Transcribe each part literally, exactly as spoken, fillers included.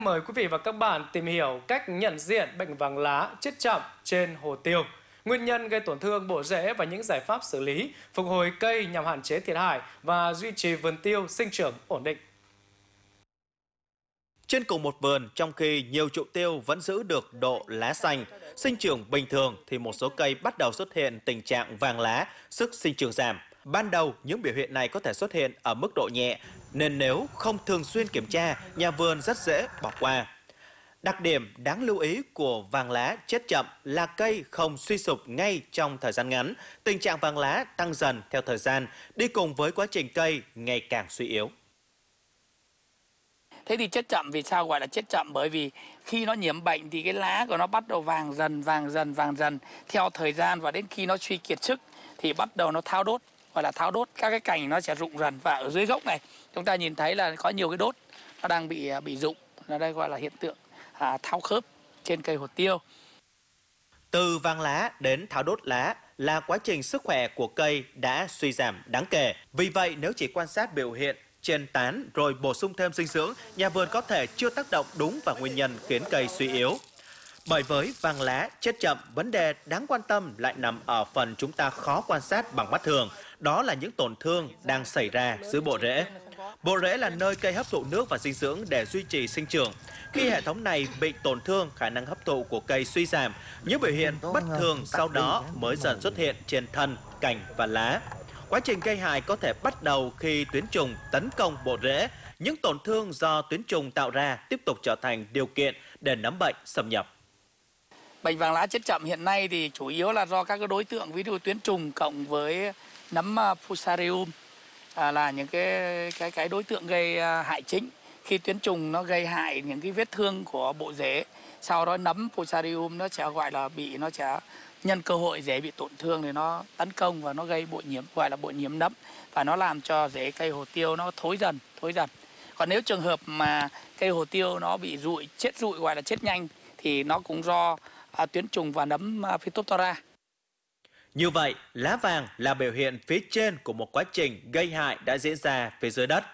Mời quý vị và các bạn tìm hiểu cách nhận diện bệnh vàng lá chết chậm trên hồ tiêu, nguyên nhân gây tổn thương bộ rễ và những giải pháp xử lý, phục hồi cây nhằm hạn chế thiệt hại và duy trì vườn tiêu sinh trưởng ổn định. Trên cùng một vườn, trong khi nhiều trụ tiêu vẫn giữ được độ lá xanh, sinh trưởng bình thường thì một số cây bắt đầu xuất hiện tình trạng vàng lá, sức sinh trưởng giảm. Ban đầu, những biểu hiện này có thể xuất hiện ở mức độ nhẹ, nên nếu không thường xuyên kiểm tra, nhà vườn rất dễ bỏ qua. Đặc điểm đáng lưu ý của vàng lá chết chậm là cây không suy sụp ngay trong thời gian ngắn. Tình trạng vàng lá tăng dần theo thời gian, đi cùng với quá trình cây ngày càng suy yếu. Thế thì chết chậm vì sao gọi là chết chậm? Bởi vì khi nó nhiễm bệnh thì cái lá của nó bắt đầu vàng dần, vàng dần, vàng dần theo thời gian, và đến khi nó suy kiệt sức thì bắt đầu nó tháo đốt, gọi là tháo đốt. Các cái cành nó sẽ rụng dần, và ở dưới gốc này chúng ta nhìn thấy là có nhiều cái đốt nó đang bị bị rụng. Ở đây gọi là hiện tượng à, tháo khớp trên cây hồ tiêu. Từ vàng lá đến tháo đốt lá là quá trình sức khỏe của cây đã suy giảm đáng kể. Vì vậy, nếu chỉ quan sát biểu hiện trên tán rồi bổ sung thêm dinh dưỡng, nhà vườn có thể chưa tác động đúng vào nguyên nhân khiến cây suy yếu. Bởi với vàng lá chết chậm, vấn đề đáng quan tâm lại nằm ở phần chúng ta khó quan sát bằng mắt thường, đó là những tổn thương đang xảy ra dưới bộ rễ. Bộ rễ là nơi cây hấp thụ nước và dinh dưỡng để duy trì sinh trưởng. Khi hệ thống này bị tổn thương, khả năng hấp thụ của cây suy giảm, những biểu hiện bất thường sau đó mới dần xuất hiện trên thân, cành và lá. Quá trình gây hại có thể bắt đầu khi tuyến trùng tấn công bộ rễ. Những tổn thương do tuyến trùng tạo ra tiếp tục trở thành điều kiện để nấm bệnh xâm nhập. Bệnh vàng lá chết chậm hiện nay thì chủ yếu là do các cái đối tượng, ví dụ tuyến trùng cộng với nấm Fusarium à, là những cái cái cái đối tượng gây hại chính. Khi tuyến trùng nó gây hại những cái vết thương của bộ rễ, sau đó nấm Fusarium nó sẽ gọi là bị nó sẽ nhân cơ hội rễ bị tổn thương thì nó tấn công và nó gây bội nhiễm, gọi là bội nhiễm nấm, và nó làm cho rễ cây hồ tiêu nó thối dần, thối dần. Còn nếu trường hợp mà cây hồ tiêu nó bị rụi, chết rụi, gọi là chết nhanh, thì nó cũng do à, tuyến trùng và nấm à, Phytophthora. Như vậy, lá vàng là biểu hiện phía trên của một quá trình gây hại đã diễn ra phía dưới đất.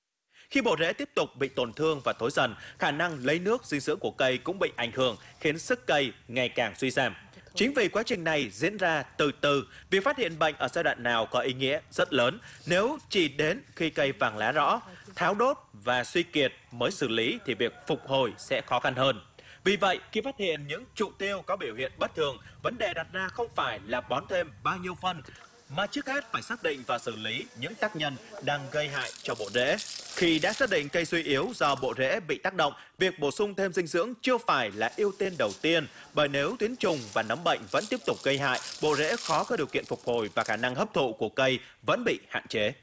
Khi bộ rễ tiếp tục bị tổn thương và thối dần, khả năng lấy nước dinh dưỡng của cây cũng bị ảnh hưởng, khiến sức cây ngày càng suy giảm. Chính vì quá trình này diễn ra từ từ, việc phát hiện bệnh ở giai đoạn nào có ý nghĩa rất lớn. Nếu chỉ đến khi cây vàng lá rõ, tháo đốt và suy kiệt mới xử lý thì việc phục hồi sẽ khó khăn hơn. Vì vậy, khi phát hiện những trụ tiêu có biểu hiện bất thường, vấn đề đặt ra không phải là bón thêm bao nhiêu phân, mà trước hết phải xác định và xử lý những tác nhân đang gây hại cho bộ rễ. Khi đã xác định cây suy yếu do bộ rễ bị tác động, việc bổ sung thêm dinh dưỡng chưa phải là ưu tiên đầu tiên, bởi nếu tuyến trùng và nấm bệnh vẫn tiếp tục gây hại, bộ rễ khó có điều kiện phục hồi và khả năng hấp thụ của cây vẫn bị hạn chế.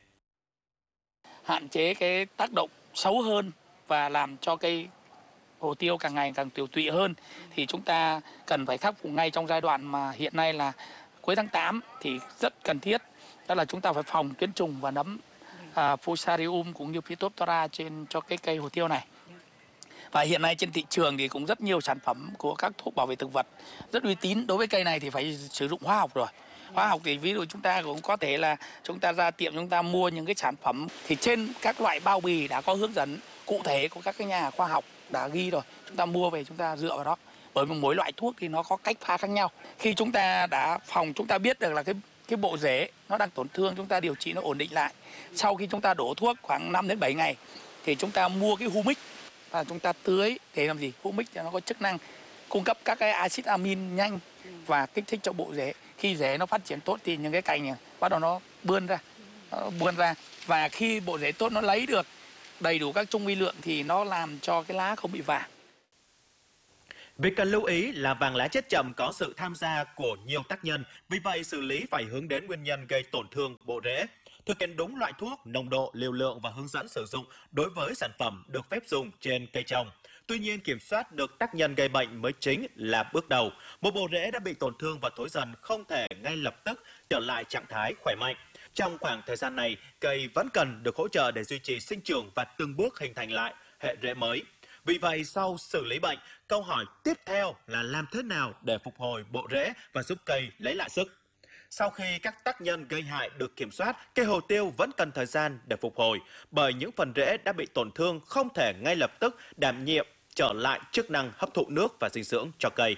Hạn chế cái tác động xấu hơn và làm cho cây hồ tiêu càng ngày càng tiểu tụy hơn thì chúng ta cần phải khắc phục ngay trong giai đoạn mà hiện nay là cuối tháng tám thì rất cần thiết, đó là chúng ta phải phòng tuyến trùng và nấm à, Fusarium cũng như Phytophthora trên cho cái cây hồ tiêu này. Và hiện nay trên thị trường thì cũng rất nhiều sản phẩm của các thuốc bảo vệ thực vật rất uy tín. Đối với cây này thì phải sử dụng hóa học rồi. Hóa học thì ví dụ chúng ta cũng có thể là chúng ta ra tiệm chúng ta mua những cái sản phẩm thì trên các loại bao bì đã có hướng dẫn cụ thể của các cái nhà khoa học đã ghi rồi. Chúng ta mua về chúng ta dựa vào đó. Bởi vì mỗi loại thuốc thì nó có cách pha khác nhau. Khi chúng ta đã phòng, chúng ta biết được là cái cái bộ rễ nó đang tổn thương, chúng ta điều trị nó ổn định lại. Sau khi chúng ta đổ thuốc khoảng năm đến bảy ngày thì chúng ta mua cái humic và chúng ta tưới để làm gì? Humic thì nó có chức năng cung cấp các cái axit amin nhanh và kích thích cho bộ rễ. Khi rễ nó phát triển tốt thì những cái cành này bắt đầu nó bươn ra, nó bươn ra và khi bộ rễ tốt nó lấy được đầy đủ các trung vi lượng thì nó làm cho cái lá không bị vàng. Việc cần lưu ý là vàng lá chết chậm có sự tham gia của nhiều tác nhân, vì vậy xử lý phải hướng đến nguyên nhân gây tổn thương bộ rễ. Thực hiện đúng loại thuốc, nồng độ, liều lượng và hướng dẫn sử dụng đối với sản phẩm được phép dùng trên cây trồng. Tuy nhiên, kiểm soát được tác nhân gây bệnh mới chính là bước đầu. Một bộ rễ đã bị tổn thương và thối dần không thể ngay lập tức trở lại trạng thái khỏe mạnh. Trong khoảng thời gian này, cây vẫn cần được hỗ trợ để duy trì sinh trưởng và từng bước hình thành lại hệ rễ mới. Vì vậy, sau xử lý bệnh, câu hỏi tiếp theo là làm thế nào để phục hồi bộ rễ và giúp cây lấy lại sức. Sau khi các tác nhân gây hại được kiểm soát, cây hồ tiêu vẫn cần thời gian để phục hồi, bởi những phần rễ đã bị tổn thương không thể ngay lập tức đảm nhiệm trở lại chức năng hấp thụ nước và dinh dưỡng cho cây.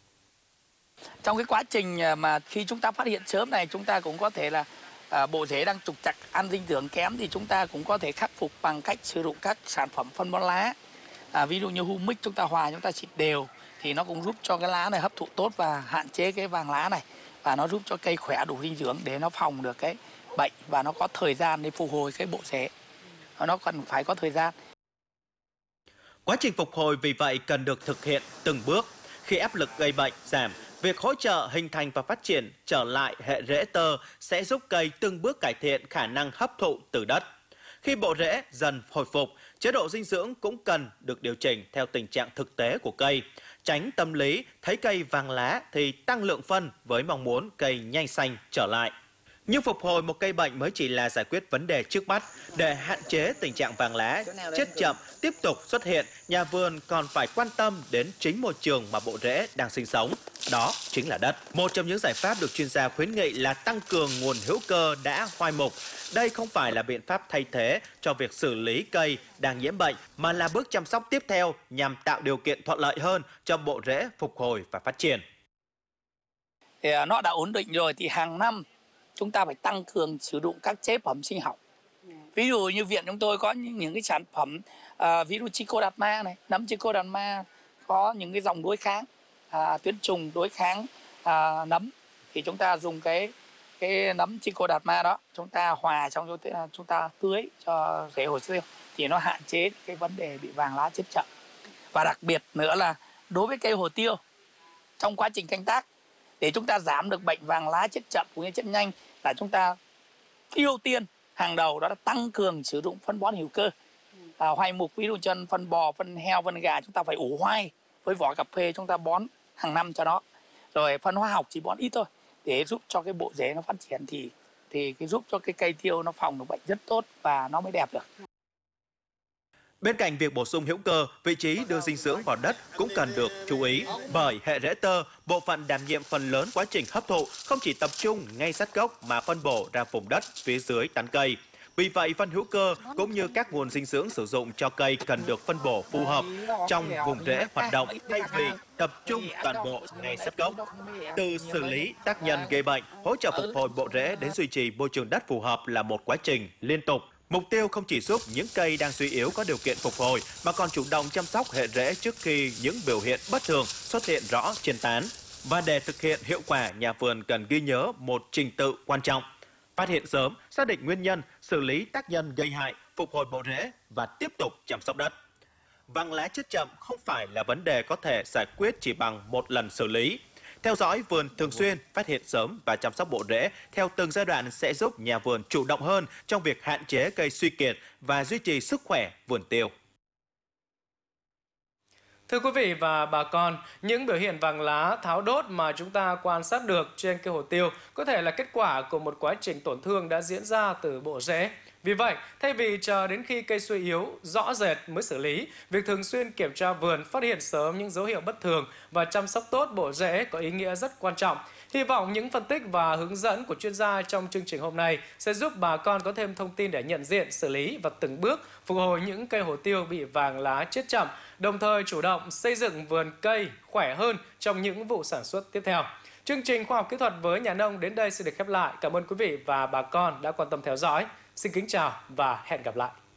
Trong cái quá trình mà khi chúng ta phát hiện sớm này, chúng ta cũng có thể là à, bộ rễ đang trục trặc ăn dinh dưỡng kém thì chúng ta cũng có thể khắc phục bằng cách sử dụng các sản phẩm phân bón lá. À, ví dụ như humic chúng ta hòa, chúng ta xịt đều thì nó cũng giúp cho cái lá này hấp thụ tốt và hạn chế cái vàng lá này, và nó giúp cho cây khỏe đủ dinh dưỡng để nó phòng được cái bệnh và nó có thời gian để phục hồi cái bộ rễ. Nó cần phải có thời gian. Quá trình phục hồi vì vậy cần được thực hiện từng bước. Khi áp lực gây bệnh giảm, việc hỗ trợ hình thành và phát triển trở lại hệ rễ tơ sẽ giúp cây từng bước cải thiện khả năng hấp thụ từ đất. Khi bộ rễ dần hồi phục, chế độ dinh dưỡng cũng cần được điều chỉnh theo tình trạng thực tế của cây. Tránh tâm lý thấy cây vàng lá thì tăng lượng phân với mong muốn cây nhanh xanh trở lại. Nhưng phục hồi một cây bệnh mới chỉ là giải quyết vấn đề trước mắt. Để hạn chế tình trạng vàng lá chết chậm tiếp tục xuất hiện, nhà vườn còn phải quan tâm đến chính môi trường mà bộ rễ đang sinh sống. Đó chính là đất. Một trong những giải pháp được chuyên gia khuyến nghị là tăng cường nguồn hữu cơ đã hoai mục. Đây không phải là biện pháp thay thế cho việc xử lý cây đang nhiễm bệnh, mà là bước chăm sóc tiếp theo nhằm tạo điều kiện thuận lợi hơn cho bộ rễ phục hồi và phát triển. Thì nó đã ổn định rồi thì hàng năm chúng ta phải tăng cường sử dụng các chế phẩm sinh học. Ví dụ như viện chúng tôi có những, những cái sản phẩm uh, ví dụ Trichoderma này, nấm Trichoderma có những cái dòng đối kháng uh, tuyến trùng đối kháng uh, nấm, thì chúng ta dùng cái cái nấm Trichoderma đó chúng ta hòa trong chúng ta tưới cho rễ hồ tiêu thì nó hạn chế cái vấn đề bị vàng lá chết chậm. Và đặc biệt nữa là đối với cây hồ tiêu trong quá trình canh tác, để chúng ta giảm được bệnh vàng lá chết chậm cũng như chết nhanh, là chúng ta ưu tiên hàng đầu đó là tăng cường sử dụng phân bón hữu cơ. À, hoai mục ví dụ chân phân bò, phân heo, phân gà chúng ta phải ủ hoai với vỏ cà phê, chúng ta bón hàng năm cho nó. Rồi phân hóa học chỉ bón ít thôi để giúp cho cái bộ rễ nó phát triển thì thì cái giúp cho cái cây tiêu nó phòng được bệnh rất tốt và nó mới đẹp được. Bên cạnh việc bổ sung hữu cơ, vị trí đưa dinh dưỡng vào đất cũng cần được chú ý, bởi hệ rễ tơ, bộ phận đảm nhiệm phần lớn quá trình hấp thụ, không chỉ tập trung ngay sát gốc mà phân bổ ra vùng đất phía dưới tán cây. Vì vậy, phân hữu cơ cũng như các nguồn dinh dưỡng sử dụng cho cây cần được phân bổ phù hợp trong vùng rễ hoạt động thay vì tập trung toàn bộ ngay sát gốc. Từ xử lý tác nhân gây bệnh, hỗ trợ phục hồi bộ rễ đến duy trì môi trường đất phù hợp là một quá trình liên tục. Mục tiêu không chỉ giúp những cây đang suy yếu có điều kiện phục hồi, mà còn chủ động chăm sóc hệ rễ trước khi những biểu hiện bất thường xuất hiện rõ trên tán. Và để thực hiện hiệu quả, nhà vườn cần ghi nhớ một trình tự quan trọng: phát hiện sớm, xác định nguyên nhân, xử lý tác nhân gây hại, phục hồi bộ rễ và tiếp tục chăm sóc đất. Vàng lá chết chậm không phải là vấn đề có thể giải quyết chỉ bằng một lần xử lý. Theo dõi vườn thường xuyên, phát hiện sớm và chăm sóc bộ rễ theo từng giai đoạn sẽ giúp nhà vườn chủ động hơn trong việc hạn chế cây suy kiệt và duy trì sức khỏe vườn tiêu. Thưa quý vị và bà con, những biểu hiện vàng lá tháo đốt mà chúng ta quan sát được trên cây hồ tiêu có thể là kết quả của một quá trình tổn thương đã diễn ra từ bộ rễ. Vì vậy, thay vì chờ đến khi cây suy yếu rõ rệt mới xử lý, việc thường xuyên kiểm tra vườn, phát hiện sớm những dấu hiệu bất thường và chăm sóc tốt bộ rễ có ý nghĩa rất quan trọng. Hy vọng những phân tích và hướng dẫn của chuyên gia trong chương trình hôm nay sẽ giúp bà con có thêm thông tin để nhận diện, xử lý và từng bước phục hồi những cây hồ tiêu bị vàng lá chết chậm, đồng thời chủ động xây dựng vườn cây khỏe hơn trong những vụ sản xuất tiếp theo. Chương trình Khoa học Kỹ thuật với nhà nông đến đây sẽ được khép lại. Cảm ơn quý vị và bà con đã quan tâm theo dõi. Xin kính chào và hẹn gặp lại.